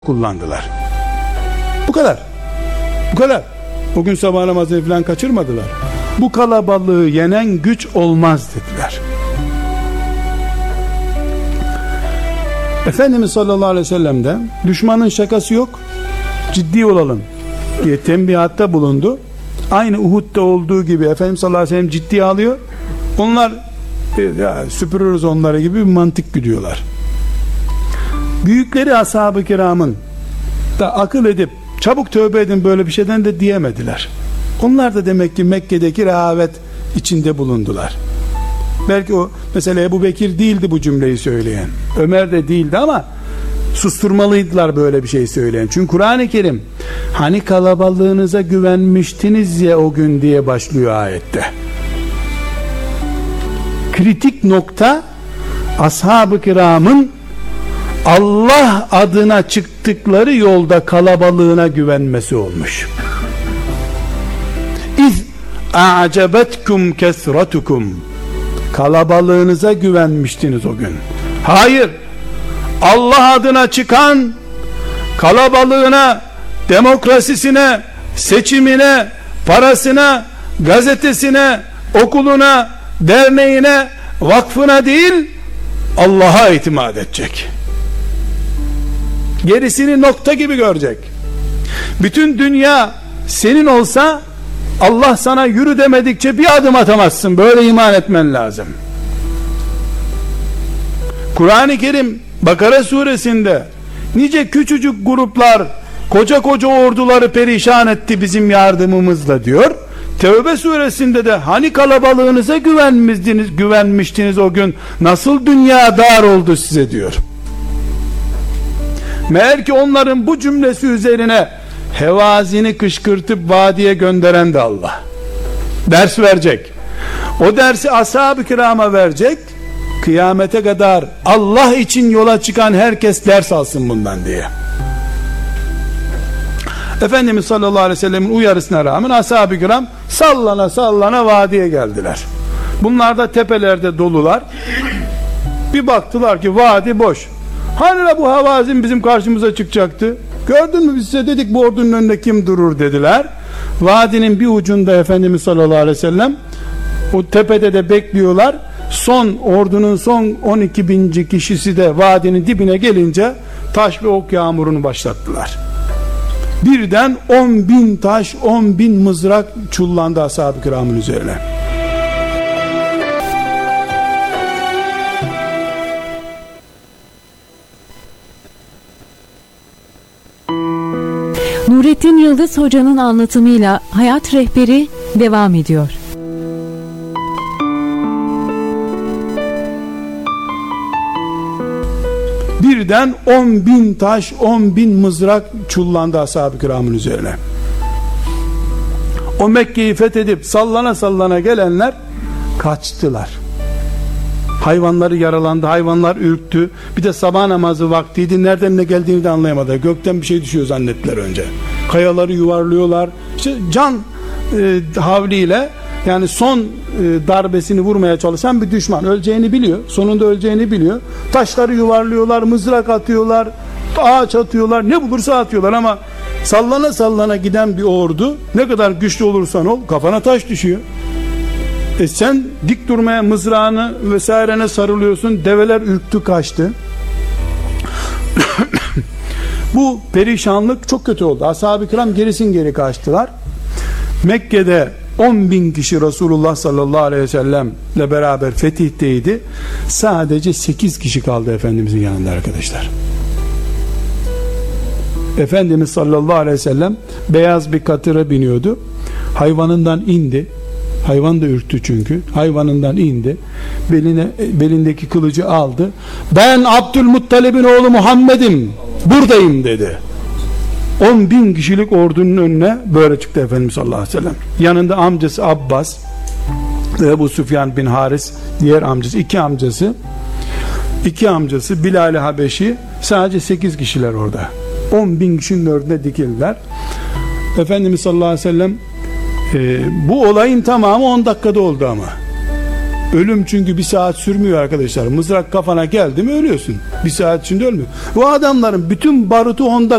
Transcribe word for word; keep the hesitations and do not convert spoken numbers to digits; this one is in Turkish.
kullandılar. Bu kadar. Bu kadar. O gün sabah namazını falan kaçırmadılar. Bu kalabalığı yenen güç olmaz dediler. Efendimiz sallallahu aleyhi ve sellem de düşmanın şakası yok, ciddi olalım diye tembihatta bulundu. Aynı Uhud'da olduğu gibi Efendimiz sallallahu aleyhi ve sellem ciddiye alıyor. Onlar ya süpürürüz onları gibi bir mantık güdüyorlar. Büyükleri ashab-ı kiramın da akıl edip çabuk tövbe edin böyle bir şeyden de diyemediler. Onlar da demek ki Mekke'deki rehavet içinde bulundular. Belki o mesela Ebu Bekir değildi bu cümleyi söyleyen, Ömer de değildi ama susturmalıydılar böyle bir şey söyleyen. Çünkü Kur'an-ı Kerim hani kalabalığınıza güvenmiştiniz ya o gün diye başlıyor ayette. Kritik nokta ashab-ı kiramın Allah adına çıktıkları yolda kalabalığına güvenmesi olmuş. İz a'cebetkum kesratukum, kalabalığınıza güvenmiştiniz o gün. Hayır, Allah adına çıkan kalabalığına, demokrasisine, seçimine, parasına, gazetesine, okuluna, derneğine, vakfına değil Allah'a itimat edecek. Gerisini nokta gibi görecek. Bütün dünya senin olsa Allah sana yürü demedikçe bir adım atamazsın. Böyle iman etmen lazım. Kur'an-ı Kerim Bakara suresinde nice küçücük gruplar koca koca orduları perişan etti bizim yardımımızla diyor. Tevbe suresinde de hani kalabalığınıza güvenmiştiniz, güvenmiştiniz o gün nasıl dünya dar oldu size diyor. Meğer ki onların bu cümlesi üzerine Hevazini kışkırtıp vadiye gönderen de Allah. Ders verecek. O dersi ashab-ı kirama verecek. Kıyamete kadar Allah için yola çıkan herkes ders alsın bundan diye. Efendimiz sallallahu aleyhi ve sellemin uyarısına rağmen ashab-ı kiram sallana sallana vadiye geldiler. Bunlar da tepelerde dolular. Bir baktılar ki vadi boş. Hani bu Havazin bizim karşımıza çıkacaktı? Gördün mü biz size dedik bu ordunun önünde kim durur dediler. Vadinin bir ucunda Efendimiz sallallahu aleyhi ve sellem, o tepede de bekliyorlar. Son ordunun son on iki binci kişisi de vadinin dibine gelince taş ve ok yağmurunu başlattılar. Birden on bin taş, on bin mızrak çullandı ashab-ı kiramın üzerine. Nurettin Yıldız Hoca'nın anlatımıyla Hayat Rehberi devam ediyor. Birden on bin taş, on bin mızrak çullandı ashab-ı kiramın üzerine. O Mekke'yi fethedip sallana sallana gelenler kaçtılar. Hayvanları yaralandı, hayvanlar ürktü. Bir de sabah namazı vaktiydi. Nereden ne geldiğini de anlayamadılar. Gökten bir şey düşüyor zannettiler önce. Kayaları yuvarlıyorlar. İşte can e, havliyle, yani son e, darbesini vurmaya çalışan bir düşman. Öleceğini biliyor. Sonunda öleceğini biliyor. Taşları yuvarlıyorlar, mızrak atıyorlar, ağaç atıyorlar, ne bulursa atıyorlar ama sallana sallana giden bir ordu, ne kadar güçlü olursan ol, kafana taş düşüyor. E sen dik durmaya mızrağını vesairene sarılıyorsun, develer ürktü kaçtı. Bu perişanlık çok kötü oldu. Ashab-ı kiram gerisin geri kaçtılar. Mekke'de on bin kişi Resulullah sallallahu aleyhi ve sellem ile beraber fetihteydi. Sadece sekiz kişi kaldı Efendimizin yanında arkadaşlar. Efendimiz sallallahu aleyhi ve sellem beyaz bir katıra biniyordu. Hayvanından indi. Hayvan da ürktü çünkü. Hayvanından indi. Beline, belindeki kılıcı aldı. Ben Abdülmuttalib'in oğlu Muhammed'im. Buradayım dedi. on bin kişilik ordunun önüne böyle çıktı Efendimiz sallallahu aleyhi ve sellem. Yanında amcası Abbas ve Ebu Süfyan bin Haris, diğer amcası, iki amcası iki amcası Bilal-i Habeşi, sadece sekiz kişiler orada. on bin kişinin önüne dikildiler. Efendimiz sallallahu aleyhi ve sellem Ee, bu olayın tamamı on dakikada oldu ama Ölüm çünkü bir saat sürmüyor arkadaşlar. Mızrak kafana geldi mi ölüyorsun. Bir saat içinde ölmüyor. Bu adamların bütün barutu onda